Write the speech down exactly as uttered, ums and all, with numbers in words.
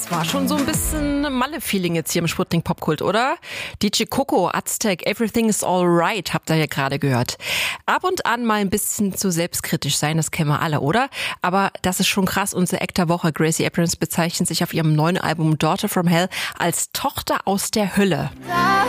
Es war schon so ein bisschen Malle-Feeling jetzt hier im Sputnik Popkult, oder? D J Coco, Aztec, Everything is Alright, habt ihr ja gerade gehört. Ab und an mal ein bisschen zu selbstkritisch sein, das kennen wir alle, oder? Aber das ist schon krass. Unsere Act der Woche, Gracie Abrams, bezeichnet sich auf ihrem neuen Album Daughter from Hell als Tochter aus der Hölle.